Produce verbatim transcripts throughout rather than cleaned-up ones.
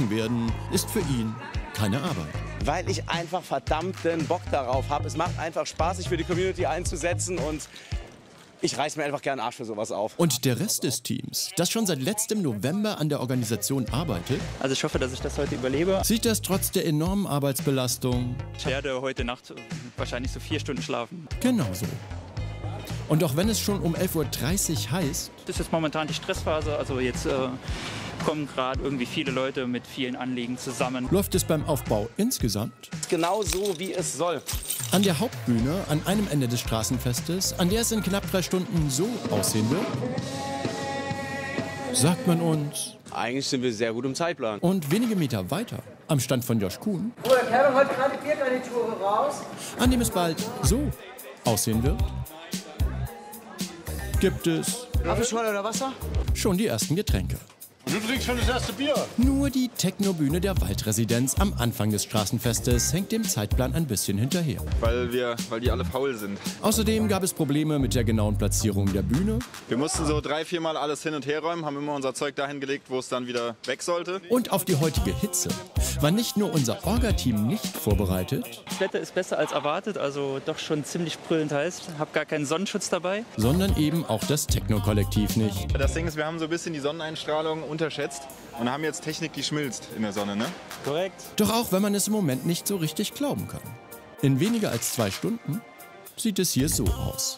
getrunken werden, ist für ihn keine Arbeit. Weil ich einfach verdammten Bock darauf habe. Es macht einfach Spaß, sich für die Community einzusetzen und ich reiß mir einfach gerne Arsch für sowas auf. Und der Rest des Teams, das schon seit letztem November an der Organisation arbeitet, also ich hoffe, dass ich das heute überlebe. sieht das trotz der enormen Arbeitsbelastung Ich werde heute Nacht wahrscheinlich so vier Stunden schlafen. genauso. Und auch wenn es schon um elf Uhr dreißig heißt, Das ist jetzt momentan die Stressphase, also jetzt äh, kommen gerade irgendwie viele Leute mit vielen Anliegen zusammen. läuft es beim Aufbau insgesamt Genau so, wie es soll. an der Hauptbühne an einem Ende des Straßenfestes, an der es in knapp drei Stunden so aussehen wird, sagt man uns. Eigentlich sind wir sehr gut im Zeitplan. Und wenige Meter weiter, am Stand von Josh Kuhn, Oh, der Kerl hat gerade die Biergarniture raus. an dem es bald so aussehen wird, gibt es Apfelschorle oder Wasser? schon die ersten Getränke. Du trinkst schon das erste Bier. Nur die Technobühne der Waldresidenz am Anfang des Straßenfestes hängt dem Zeitplan ein bisschen hinterher. Weil wir, weil die alle faul sind. Außerdem gab es Probleme mit der genauen Platzierung der Bühne Wir mussten so drei, vier Mal alles hin und her räumen, haben immer unser Zeug dahin gelegt, wo es dann wieder weg sollte. und auf die heutige Hitze war nicht nur unser Orga-Team nicht vorbereitet, Das Wetter ist besser als erwartet, also doch schon ziemlich brüllend heiß. Ich habe gar keinen Sonnenschutz dabei. sondern eben auch das Techno-Kollektiv nicht. Das Ding ist, wir haben so ein bisschen die Sonneneinstrahlung unterschätzt und haben jetzt Technik, die schmilzt in der Sonne, ne? Korrekt. Doch auch wenn man es im Moment nicht so richtig glauben kann. In weniger als zwei Stunden sieht es hier so aus.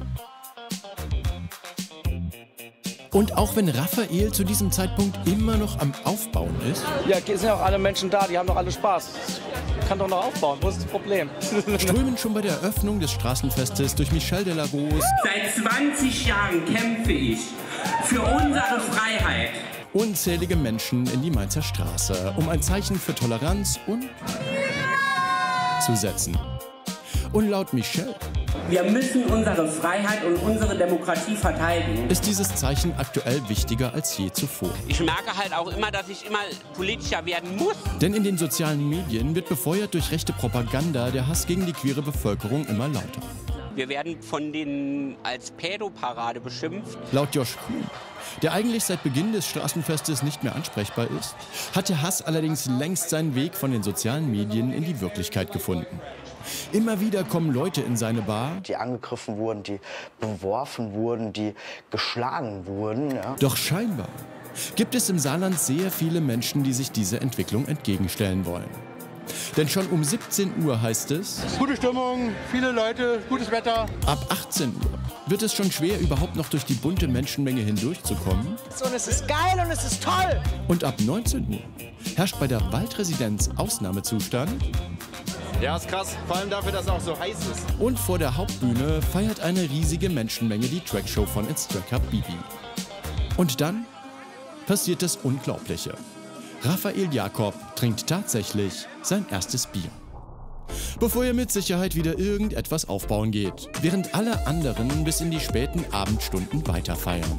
Und auch wenn Raphael zu diesem Zeitpunkt immer noch am Aufbauen ist, Ja, es sind ja auch alle Menschen da, die haben doch alle Spaß. Kann doch noch aufbauen, wo ist das Problem? strömen schon bei der Eröffnung des Straßenfestes durch Michel Delagos Seit zwanzig Jahren kämpfe ich für unsere Freiheit. unzählige Menschen in die Mainzer Straße, um ein Zeichen für Toleranz und zu setzen. Und laut Michel Wir müssen unsere Freiheit und unsere Demokratie verteidigen. ist dieses Zeichen aktuell wichtiger als je zuvor. Ich merke halt auch immer, dass ich immer politischer werden muss. Denn in den sozialen Medien wird befeuert durch rechte Propaganda der Hass gegen die queere Bevölkerung immer lauter. Wir werden von denen als Pädoparade beschimpft. Laut Josh Kuhn, der eigentlich seit Beginn des Straßenfestes nicht mehr ansprechbar ist, hat der Hass allerdings längst seinen Weg von den sozialen Medien in die Wirklichkeit gefunden. Immer wieder kommen Leute in seine Bar, Die angegriffen wurden, die beworfen wurden, die geschlagen wurden. Ja. doch scheinbar gibt es im Saarland sehr viele Menschen, die sich dieser Entwicklung entgegenstellen wollen. Denn schon um siebzehn Uhr heißt es, Gute Stimmung, viele Leute, gutes Wetter. ab achtzehn Uhr wird es schon schwer, überhaupt noch durch die bunte Menschenmenge hindurchzukommen. Und es ist geil und es ist toll. Und ab neunzehn Uhr herrscht bei der Waldresidenz Ausnahmezustand. Ja, ist krass. Vor allem dafür, dass es auch so heiß ist. Und vor der Hauptbühne feiert eine riesige Menschenmenge die Trackshow von It's Track Up Bibi. Und dann passiert das Unglaubliche. Raphael Jakob trinkt tatsächlich sein erstes Bier. Bevor er mit Sicherheit wieder irgendetwas aufbauen geht, während alle anderen bis in die späten Abendstunden weiterfeiern.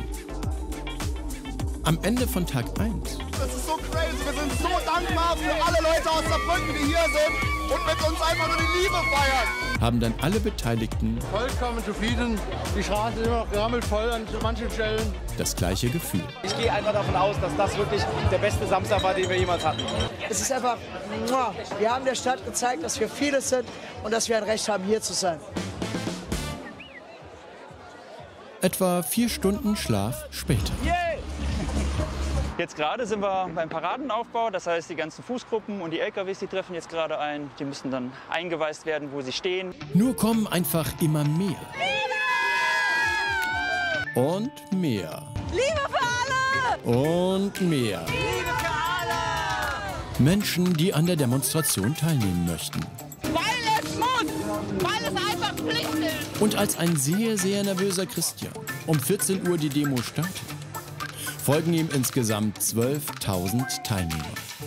Am Ende von Tag eins Das ist so crazy. Wir sind so dankbar für alle Leute aus Saarbrücken, die hier sind und mit uns einfach nur die Liebe feiern. haben dann alle Beteiligten Vollkommen zufrieden. Die Straße ist immer noch rammelvoll an manchen Stellen. das gleiche Gefühl. Ich gehe einfach davon aus, dass das wirklich der beste Samstag war, den wir jemals hatten. Es ist einfach, muah. Wir haben der Stadt gezeigt, dass wir viele sind und dass wir ein Recht haben, hier zu sein. Etwa vier Stunden Schlaf später. Jetzt gerade sind wir beim Paradenaufbau, das heißt die ganzen Fußgruppen und die L K Ws, die treffen jetzt gerade ein. Die müssen dann eingeweist werden, wo sie stehen. Nur kommen einfach immer mehr. Und mehr. Liebe für alle! Und mehr. Liebe für alle! Menschen, die an der Demonstration teilnehmen möchten. Weil es muss! Weil es einfach Pflicht ist! Und als ein sehr, sehr nervöser Christian um vierzehn Uhr die Demo startet, folgen ihm insgesamt zwölftausend Teilnehmer.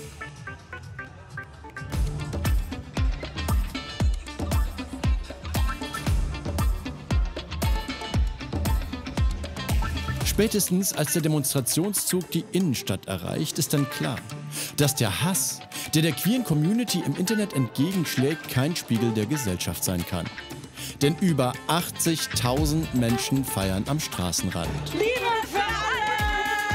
Spätestens als der Demonstrationszug die Innenstadt erreicht, ist dann klar, dass der Hass, der der queeren Community im Internet entgegenschlägt, kein Spiegel der Gesellschaft sein kann. Denn über achtzigtausend Menschen feiern am Straßenrand. Liebe für alle!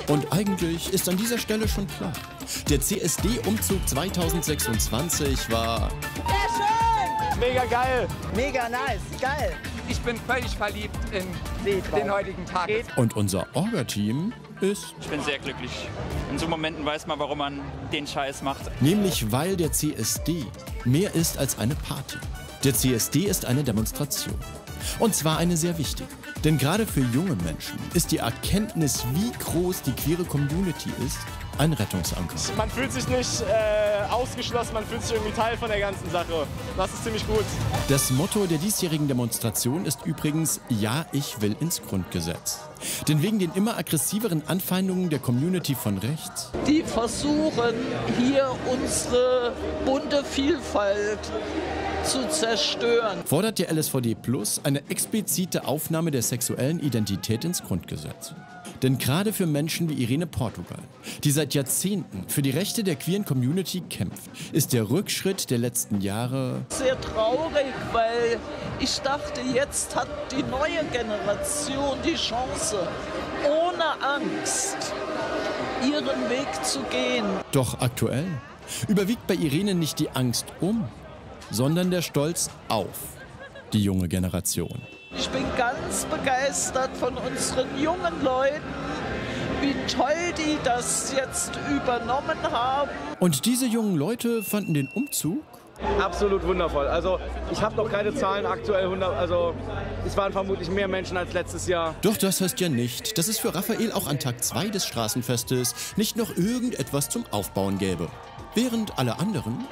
Und eigentlich ist an dieser Stelle schon klar, der C S D-Umzug zweitausendsechsundzwanzig war... Sehr schön! Mega geil. Mega nice, geil. Ich bin völlig verliebt in den heutigen Tag. Und unser Orga-Team ist... Ich bin sehr glücklich. In so Momenten weiß man, warum man den Scheiß macht. Nämlich weil der C S D mehr ist als eine Party. Der C S D ist eine Demonstration. Und zwar eine sehr wichtige. Denn gerade für junge Menschen ist die Erkenntnis, wie groß die queere Community ist, ein Rettungsanker. Man fühlt sich nicht äh, ausgeschlossen, man fühlt sich irgendwie Teil von der ganzen Sache. Das ist ziemlich gut. Das Motto der diesjährigen Demonstration ist übrigens „Ja, ich will ins Grundgesetz". Denn wegen den immer aggressiveren Anfeindungen der Community von rechts, die versuchen, hier unsere bunte Vielfalt zu zerstören, fordert der L S V D Plus eine explizite Aufnahme der sexuellen Identität ins Grundgesetz. Denn gerade für Menschen wie Irene Portugal, die seit Jahrzehnten für die Rechte der queeren Community kämpft, ist der Rückschritt der letzten Jahre sehr traurig, weil ich dachte, jetzt hat die neue Generation die Chance, ohne Angst ihren Weg zu gehen. Doch aktuell überwiegt bei Irene nicht die Angst um, sondern der Stolz auf die junge Generation. Ich bin ganz begeistert von unseren jungen Leuten, wie toll die das jetzt übernommen haben. Und diese jungen Leute fanden den Umzug absolut wundervoll. Also ich habe noch keine Zahlen aktuell, hundert, also es waren vermutlich mehr Menschen als letztes Jahr. Doch das heißt ja nicht, dass es für Raphael auch an Tag zwei des Straßenfestes nicht noch irgendetwas zum Aufbauen gäbe. Während alle anderen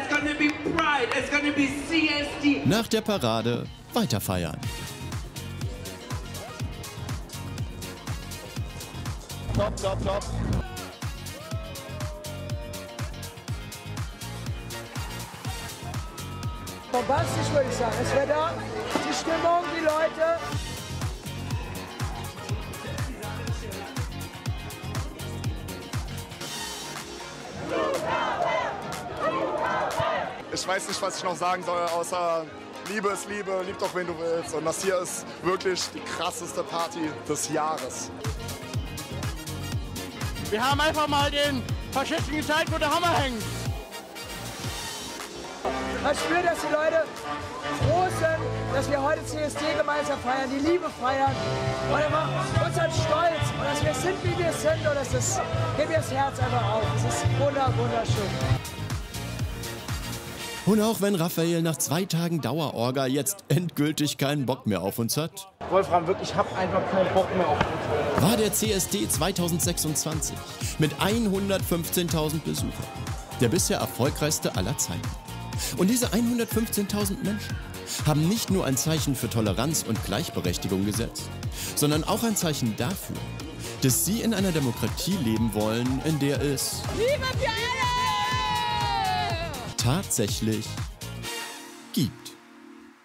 nach der Parade weiter feiern. Top, top, top. Bombastisch, würde ich sagen. Es wäre da die Stimmung, die Leute. Ich weiß nicht, was ich noch sagen soll, außer Liebe ist Liebe, lieb doch, wen du willst. Und das hier ist wirklich die krasseste Party des Jahres. Wir haben einfach mal den Faschisten gezeigt, wo der Hammer hängt. Man spürt, dass die Leute froh sind, dass wir heute C S D gemeinsam feiern, die Liebe feiern. Und immer unseren Stolz und dass wir sind, wie wir sind. Und das ist, gib mir das Herz einfach auf. Es ist wunder, wunderschön. Und auch wenn Raphael nach zwei Tagen Dauerorga jetzt endgültig keinen Bock mehr auf uns hat, Wolfram, wirklich, ich hab einfach keinen Bock mehr auf uns. war der C S D zweitausendsechsundzwanzig mit hundertfünfzehntausend Besuchern der bisher erfolgreichste aller Zeiten. Und diese hundertfünfzehntausend Menschen haben nicht nur ein Zeichen für Toleranz und Gleichberechtigung gesetzt, sondern auch ein Zeichen dafür, dass sie in einer Demokratie leben wollen, in der es Liebe für alle! tatsächlich gibt.